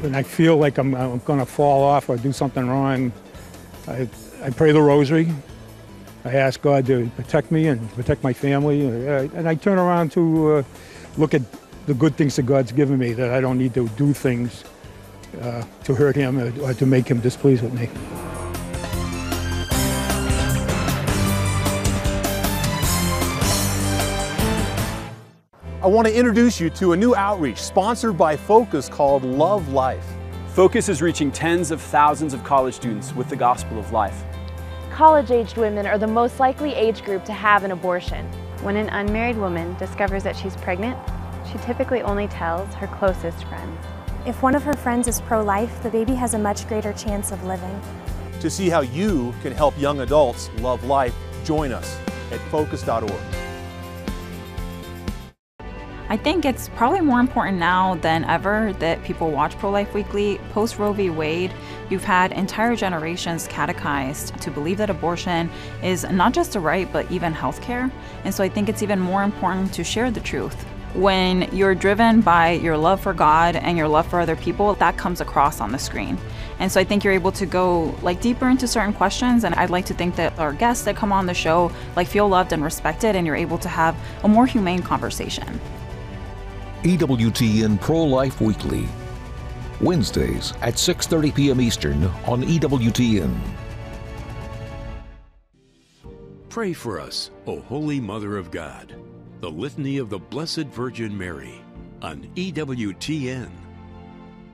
when I feel like I'm going to fall off or do something wrong, I pray the rosary. I ask God to protect me and protect my family. And I turn around to look at the good things that God's given me, that I don't need to do things to hurt him or to make him displeased with me. I want to introduce you to a new outreach sponsored by Focus called Love Life. Focus is reaching tens of thousands of college students with the gospel of life. College-aged women are the most likely age group to have an abortion. When an unmarried woman discovers that she's pregnant, she typically only tells her closest friends. If one of her friends is pro-life, the baby has a much greater chance of living. To see how you can help young adults love life, join us at focus.org. I think it's probably more important now than ever that people watch Pro-Life Weekly. Post Roe v. Wade, you've had entire generations catechized to believe that abortion is not just a right, but even health care. And so I think it's even more important to share the truth. When you're driven by your love for God and your love for other people, that comes across on the screen. And so I think you're able to go deeper into certain questions, and I'd like to think that our guests that come on the show feel loved and respected, and you're able to have a more humane conversation. EWTN Pro-Life Weekly, Wednesdays at 6:30 p.m. Eastern on EWTN. Pray for us, O Holy Mother of God. The Litany of the Blessed Virgin Mary on EWTN.